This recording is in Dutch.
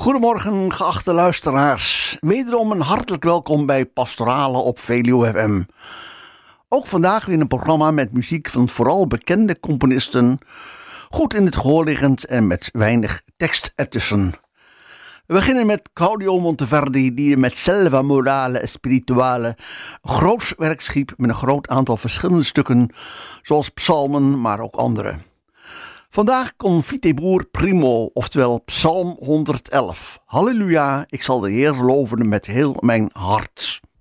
Goedemorgen, geachte luisteraars. Wederom een hartelijk welkom bij Pastorale op Veluwe FM. Ook vandaag weer een programma met muziek van vooral bekende componisten, goed in het gehoor liggend en met weinig tekst ertussen. We beginnen met Claudio Monteverdi, die met Selva Morale e Spirituale groots werk schiep met een groot aantal verschillende stukken, zoals psalmen, maar ook andere. Vandaag Confitebur Primo, oftewel Psalm 111. Halleluja, ik zal de Heer loven met heel mijn hart.